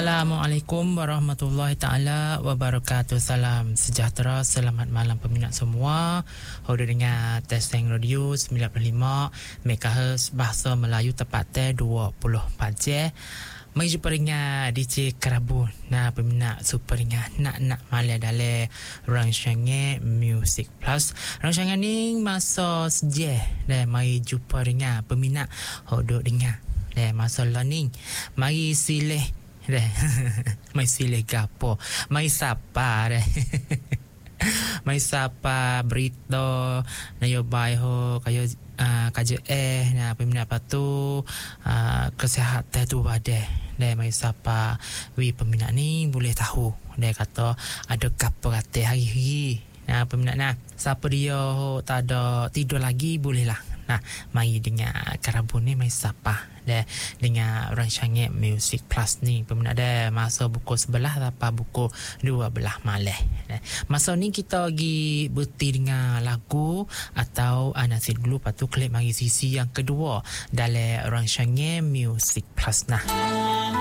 Assalamualaikum warahmatullahi taala wabarakatuh. Salam sejahtera, selamat malam peminat semua. Hoda dengar Testeng Radio 95 MHz Bahasa Melayu tepatnya 24 jam. Mari jumpa dengan DJ Kerabu. Nah, peminat super dengan nak malam dalam rancangan Music Plus. Rancangan ni masa sejah. Dan mari jumpa dengan peminat hoda dengar. Dan masa learning. Mari silih mai silih gapo mai sapa mai sapa berita nyobai ho kayo kaje na peminat patu kesihatan tu ada deh mai sapa wi peminat ni boleh tahu dia kata ada gapo kata hari-hari. Nah, peminat nah siapa dia tak ada tidur lagi boleh lah. Nah, mari dengar Kerabu ni mai sapa deh dengan rancangan Music Plus ni peminat dah masa pukul 11 sampai pukul 12 malam. Masa ni kita lagi berti dengan lagu atau nasi dulu patu klik mari sisi yang kedua dalam rancangan Music Plus nah.